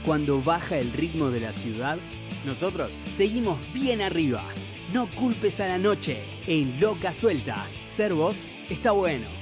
Cuando baja el ritmo de la ciudad, nosotros seguimos bien arriba. No culpes a la noche en Loca Suelta. Ser vos está bueno.